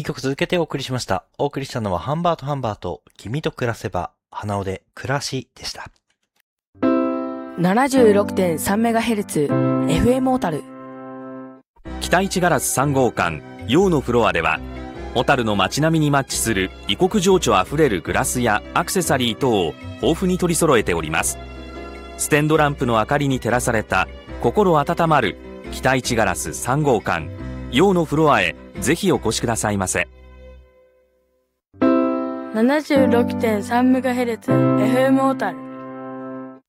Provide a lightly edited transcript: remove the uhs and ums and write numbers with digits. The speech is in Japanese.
曲続けてお送りしました。お送りしたのはハンバート、君と暮らせば、花尾で暮らしでした。 76.3MHz FM 小樽。 北一ガラス3号館陽のフロアでは、小樽の街並みにマッチする異国情緒あふれるグラスやアクセサリー等を豊富に取り揃えております。ステンドランプの明かりに照らされた心温まる北一ガラス3号館陽のフロアへぜひお越しくださいませ。 76.3MHz FM 小樽。